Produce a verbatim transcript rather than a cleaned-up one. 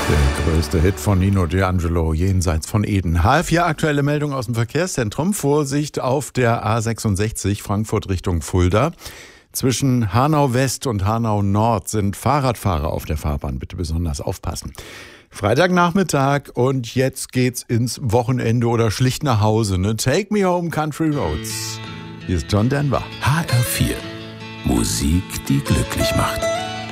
Der größte Hit von Nino D'Angelo, jenseits von Eden. H F vier aktuelle Meldung aus dem Verkehrszentrum. Vorsicht auf der A sechsundsechzig Frankfurt Richtung Fulda. Zwischen Hanau West und Hanau Nord sind Fahrradfahrer auf der Fahrbahn. Bitte besonders aufpassen. Freitagnachmittag und jetzt geht's ins Wochenende oder schlicht nach Hause. Ne? Take me home, Country Roads. Hier ist John Denver. H R vier. Musik, die glücklich macht.